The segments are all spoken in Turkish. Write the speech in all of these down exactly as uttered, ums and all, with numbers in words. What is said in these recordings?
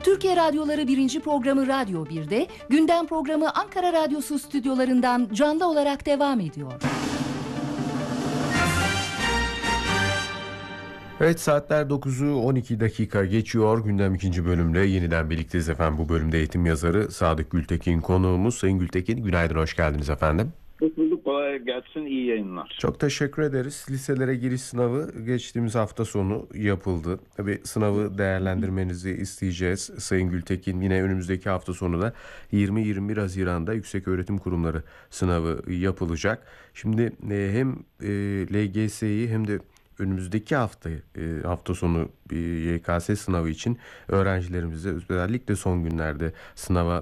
Türkiye Radyoları birinci programı Radyo bir'de, gündem programı Ankara Radyosu stüdyolarından canlı olarak devam ediyor. Evet, saatler dokuzu on iki dakika geçiyor. Gündem ikinci bölümle yeniden birlikteyiz efendim. Bu bölümde eğitim yazarı Sadık Gültekin konuğumuz. Sayın Gültekin, günaydın, hoş geldiniz efendim. Mutluluk, kolay gelsin, iyi yayınlar. Çok teşekkür ederiz. Liselere giriş sınavı geçtiğimiz hafta sonu yapıldı. Tabii sınavı değerlendirmenizi isteyeceğiz Sayın Gültekin. Yine önümüzdeki hafta sonu da yirmi yirmi bir Haziran'da Yükseköğretim Kurumları sınavı yapılacak. Şimdi hem L G S'yi hem de önümüzdeki hafta hafta sonu Y K S sınavı için öğrencilerimize özellikle son günlerde sınava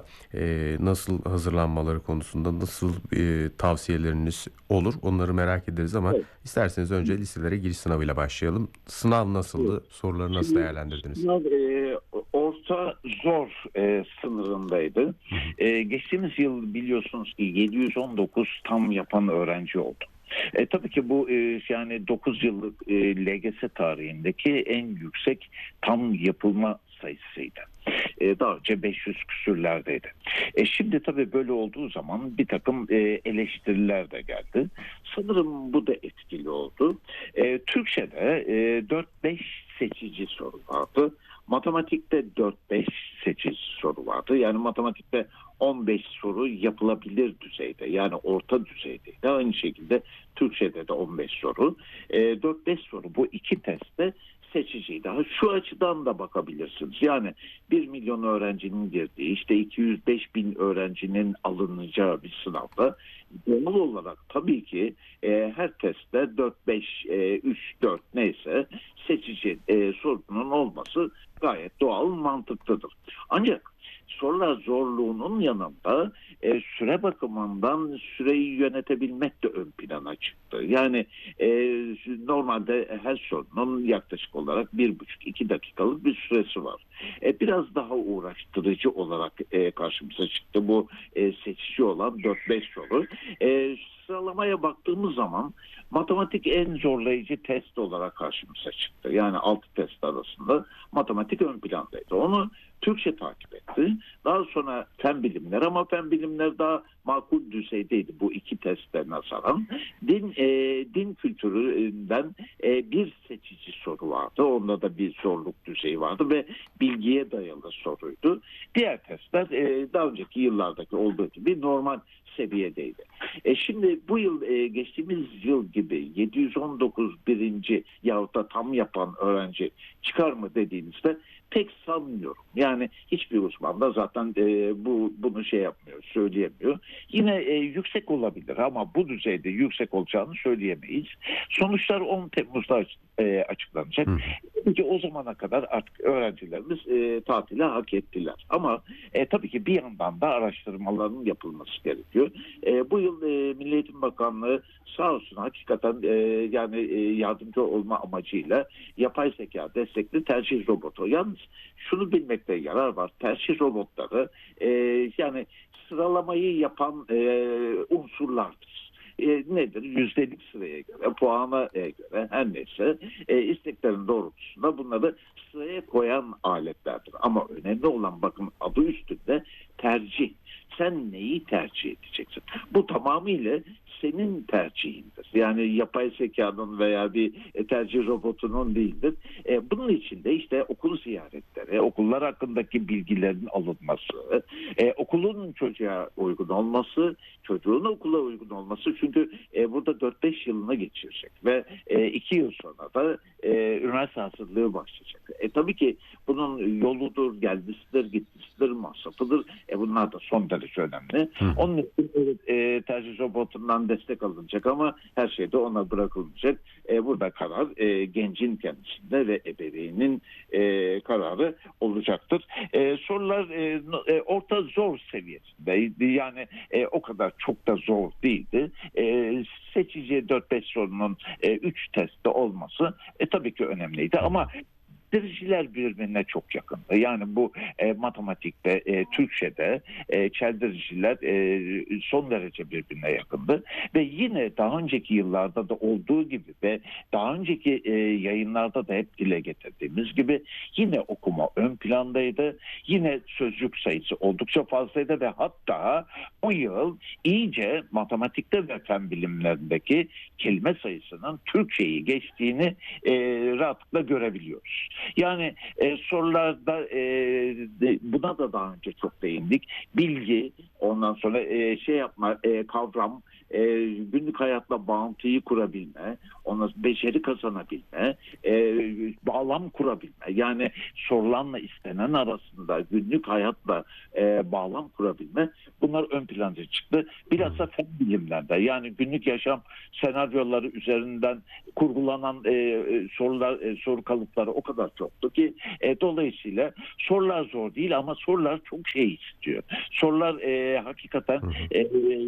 nasıl hazırlanmaları konusunda nasıl tavsiyeleriniz olur, onları merak ederiz ama evet, isterseniz önce liselere giriş sınavıyla başlayalım. Sınav nasıldı? Evet. Soruları nasıl değerlendirdiniz? Sınav e, orta zor e, sınırındaydı. E, geçtiğimiz yıl biliyorsunuz ki yedi yüz on dokuz tam yapan öğrenci oldu. E, tabii ki bu e, yani dokuz yıllık e, L G S tarihindeki en yüksek tam yapılma sayısıydı. E, daha önce beş yüz küsürlerdeydi. E, şimdi tabii böyle olduğu zaman bir takım e, eleştiriler de geldi. Sanırım bu da etkili oldu. E, Türkçe'de e, dört beş seçici soru vardı. Matematikte dört beş seçici soru vardı. Yani matematikte on beş soru yapılabilir düzeyde, yani orta düzeydeydi. Aynı şekilde Türkçe'de de on beş soru. E, dört beş soru bu iki testte seçiciydi. Şu açıdan da bakabilirsiniz. Yani bir milyon öğrencinin girdiği, işte iki yüz beş bin öğrencinin alınacağı bir sınavda doğal olarak tabii ki e, her testte dört beş, üç dört neyse seçici e, sorunun olması gayet doğal, mantıklıdır. Ancak sorular zorluğunun yanında e, süre bakımından süreyi yönetebilmek de ön plana çıktı. Yani e, normalde her sorunun yaklaşık olarak bir buçuk iki dakikalık bir süresi var. E, biraz daha uğraştırıcı olarak e, karşımıza çıktı bu e, seçici olan dört beş soru. E, sıralamaya baktığımız zaman matematik en zorlayıcı test olarak karşımıza çıktı. Yani altı test arasında matematik ön plandaydı. Onu Türkçe takip etti. Daha sonra fen bilimler, ama fen bilimler daha makul düzeydeydi bu iki testte nazaran. Din, e, din kültüründen e, bir seçici soru vardı. Onda da bir zorluk düzeyi vardı ve bilgiye dayalı soruydu. Diğer testler e, daha önceki yıllardaki olduğu gibi normal seviyedeydi. E şimdi bu yıl e, geçtiğimiz yıl gibi yedi yüz on dokuz birinci yahut da tam yapan öğrenci çıkar mı dediğinizde pek sanmıyorum. Yani hiçbir uzman da zaten e, bu bunu şey yapmıyor, söyleyemiyor. Yine e, yüksek olabilir ama bu düzeyde yüksek olacağını söyleyemeyiz. Sonuçlar on Temmuz'da e, açıklanacak. Çünkü o zamana kadar artık öğrencilerimiz e, tatili hak ettiler. Ama e, tabii ki bir yandan da araştırmaların yapılması gerekiyor. E, bu yıl e, Milli Eğitim Bakanlığı sağ olsun hakikaten e, yani e, yardımcı olma amacıyla yapay zeka destekli tercih robotu. Yalnız şunu bilmekte yarar var. Tercih robotları e, yani sıralamayı yapan e, unsurlardır. E, nedir? Yüzdelik sıraya göre, puana e, göre her neyse e, isteklerin doğrultusunda bunları sıraya koyan aletlerdir. Ama önemli olan bakın adı üstünde tercih. Sen neyi tercih edeceksin? Bu tamamıyla senin tercihindir. Yani yapay zekanın veya bir tercih robotunun değildir. E, bunun için de işte okul ziyaretleri, okullar hakkındaki bilgilerin alınması, e, okulun çocuğa uygun olması, çocuğun okula uygun olması. Çünkü e, burada dört beş yılını geçirecek ve e, iki yıl sonra da e, üniversite hazırlığı başlayacak. E, tabii ki bunun yoludur, gelmesidir, gitmesidir, masrafıdır. E, bunlar da son derece önemli. Hı. Onun için e, tercih robotundan destek alınacak ama her şey de ona bırakılacak. E, burada karar e, gencin kendisinde ve ebeveynin e, kararı olacaktır. E, sorular e, e, orta zor seviyesindeydi. Yani e, o kadar çok da zor değildi. E, seçici dört beş sorunun üç e, testte olması e, tabii ki önemliydi ama çeldiriciler birbirine çok yakındı. Yani bu e, matematikte, e, Türkçe'de e, çeldiriciler e, son derece birbirine yakındı. Ve yine daha önceki yıllarda da olduğu gibi ve daha önceki e, yayınlarda da hep dile getirdiğimiz gibi yine okuma ön plandaydı. Yine sözcük sayısı oldukça fazlaydı ve hatta bu yıl iyice matematikte ve fen bilimlerindeki kelime sayısının Türkçeyi geçtiğini e, rahatlıkla görebiliyoruz. Yani e, sorularda e, de, buna da daha önce çok değindik. Bilgi, ondan sonra e, şey yapma, e, kavram, e, günlük hayatla bağıntıyı kurabilme, ondan sonra beceri kazanabilme, e, bağlam kurabilme. Yani sorulanla istenen arasında günlük hayatla e, bağlam kurabilme, bunlar ön plana çıktı. Bilhassa fen bilimlerde, yani günlük yaşam senaryoları üzerinden kurgulanan e, sorular, e, soru kalıpları o kadar çoktu ki e, dolayısıyla sorular zor değil ama sorular çok şey istiyor. Sorular e, hakikaten e,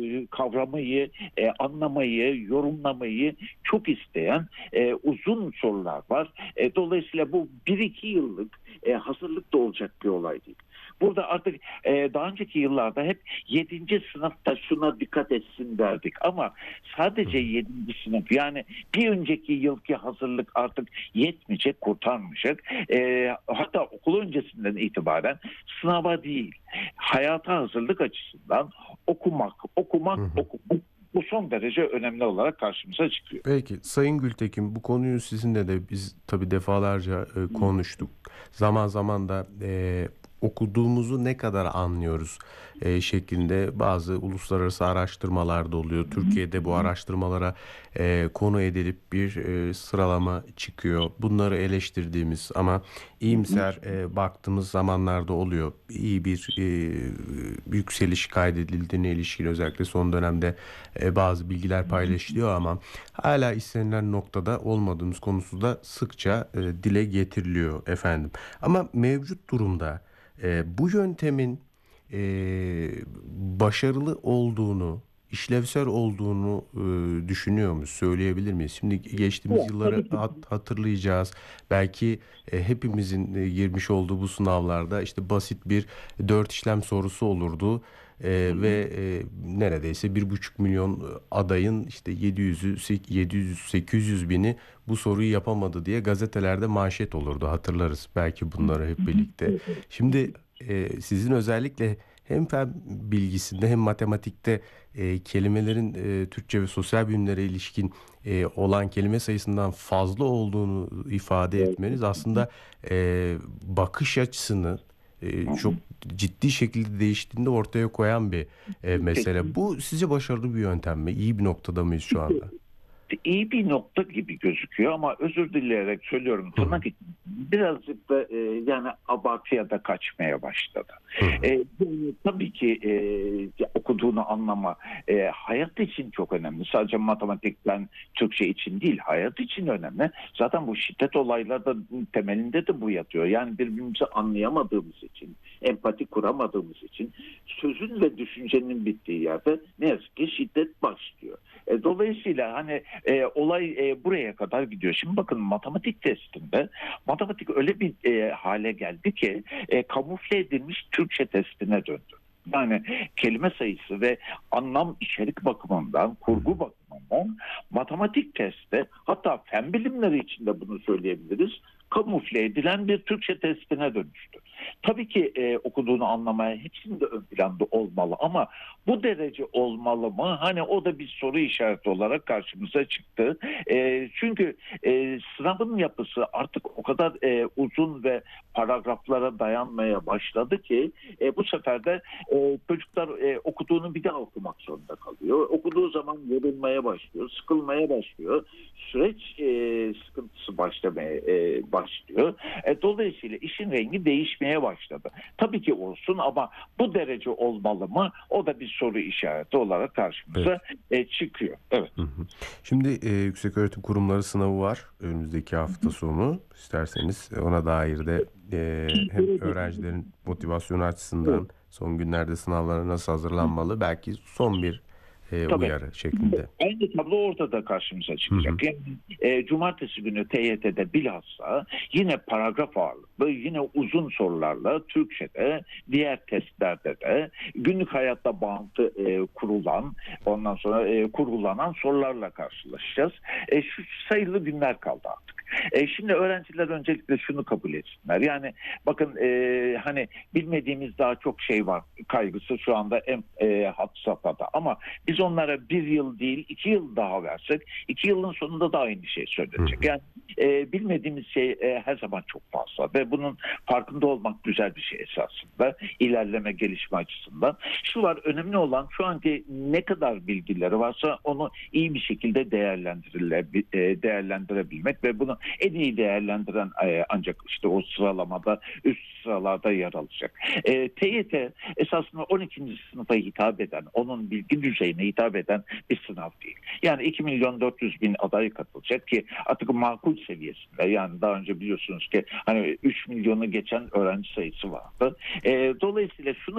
kavramayı, e, anlamayı, yorumlamayı çok isteyen e, uzun sorular var. E, dolayısıyla bu bir iki yıllık e, hazırlık da olacak bir olay değil. Burada artık e, daha önceki yıllarda hep yedinci sınıfta şuna dikkat etsin derdik ama sadece yedinci sınıf, yani bir önceki yılki hazırlık artık yetmeyecek, kurtarmayacak. E, hatta okul öncesinden itibaren sınava değil, hayata hazırlık açısından okumak, okumak, hı hı. okumak. Bu son derece önemli olarak karşımıza çıkıyor. Peki Sayın Gültekin, bu konuyu sizinle de biz tabii defalarca e, konuştuk. Zaman zaman da e, okuduğumuzu ne kadar anlıyoruz e, şeklinde bazı uluslararası araştırmalar da oluyor. Türkiye'de bu araştırmalara e, konu edilip bir e, sıralama çıkıyor. Bunları eleştirdiğimiz ama iyimser e, baktığımız zamanlarda oluyor. İyi bir e, yükseliş kaydedildiğine ilişkin özellikle son dönemde e, bazı bilgiler paylaşılıyor ama hala istenilen noktada olmadığımız konusu da sıkça e, dile getiriliyor efendim. Ama mevcut durumda e, bu yöntemin e, başarılı olduğunu, işlevsel olduğunu e, düşünüyor muyuz? Söyleyebilir miyiz? Şimdi geçtiğimiz evet, yılları hat, hatırlayacağız. Belki e, hepimizin e, girmiş olduğu bu sınavlarda işte basit bir dört işlem sorusu olurdu. Ee, ve e, neredeyse bir buçuk milyon adayın işte yedi yüzü, yedi yüz, sekiz yüz bini bu soruyu yapamadı diye gazetelerde manşet olurdu. Hatırlarız belki bunları hep birlikte. Şimdi e, sizin özellikle hem fen bilgisinde hem matematikte e, kelimelerin e, Türkçe ve sosyal bilimlere ilişkin e, olan kelime sayısından fazla olduğunu ifade etmeniz aslında e, bakış açısını e, çok ciddi şekilde değiştiğinde ortaya koyan bir e, mesele. Bu sizce başarılı bir yöntem mi? İyi bir noktada mıyız şu anda? İyi bir nokta gibi gözüküyor ama özür dileyerek söylüyorum, tırnak için birazcık da e, yani abartıya da kaçmaya başladı. E, tabii ki e, okuduğunu anlama e, hayat için çok önemli. Sadece matematikten Türkçe için değil, hayat için önemli. Zaten bu şiddet olaylarda temelinde de bu yatıyor. Yani birbirimizi anlayamadığımız için, empati kuramadığımız için sözün ve düşüncenin bittiği yerde ne yazık ki şiddet başlıyor. E, dolayısıyla hani e, olay e, buraya kadar gidiyor. Şimdi bakın, matematik testinde matematik öyle bir e, hale geldi ki e, kamufle edilmiş Türkçe testine döndü. Yani kelime sayısı ve anlam içerik bakımından, kurgu bakımından matematik testte, hatta fen bilimleri için de bunu söyleyebiliriz, kamufle edilen bir Türkçe testine dönüştü. Tabii ki e, okuduğunu anlamaya hepsinde ön planda olmalı ama bu derece olmalı mı? Hani o da bir soru işareti olarak karşımıza çıktı. E, çünkü e, sınavın yapısı artık o kadar e, uzun ve paragraflara dayanmaya başladı ki e, bu sefer de e, çocuklar e, okuduğunu bir daha okumak zorunda kalıyor. Okuduğu zaman yorulmaya başlıyor, sıkılmaya başlıyor. Süreç e, sıkıntısı başlamaya e, başlıyor. E, dolayısıyla işin rengi değişmeye başladı. Tabii ki olsun ama bu derece olmalı mı? O da bir soru işareti olarak karşımıza evet. e, çıkıyor. Evet. Hı hı. Şimdi e, Yükseköğretim Kurumları sınavı var önümüzdeki hafta sonu. İsterseniz ona dair de e, hem öğrencilerin motivasyonu açısından son günlerde sınavlara nasıl hazırlanmalı, belki son bir e, Tabii. uyarı şeklinde. Aynı tablo orada da karşımıza çıkacak. Hı hı. Yani, e, cumartesi günü T Y T'de bilhassa yine paragraf ağırlıklı, yine uzun sorularla Türkçe'de, diğer testlerde de günlük hayatta bağıntı e, kurulan, ondan sonra e, kurgulanan sorularla karşılaşacağız. E, şu sayılı günler kaldı artık. E, şimdi öğrenciler öncelikle şunu kabul etsinler. Yani bakın e, hani bilmediğimiz daha çok şey var kaygısı şu anda en e, had safhada. Ama biz onlara bir yıl değil iki yıl daha versek iki yılın sonunda da aynı şey söylenecek. Yani e, bilmediğimiz şey e, her zaman çok fazla ve bunun farkında olmak güzel bir şey esasında. İlerleme, gelişme açısından. Şu var, önemli olan şu anki ne kadar bilgileri varsa onu iyi bir şekilde değerlendirile, e, değerlendirebilmek ve bunu en iyi değerlendiren e, ancak işte o sıralamada üst sıralarda yer alacak. E, T Y T esasında on ikinci sınıfa hitap eden, onun bilgi düzeyine hitap eden bir sınav değil. Yani iki milyon dört yüz bin aday katılacak ki artık makul seviyesinde. Yani daha önce biliyorsunuz ki hani üç milyonu geçen öğrenci sayısı vardı. E, dolayısıyla şunu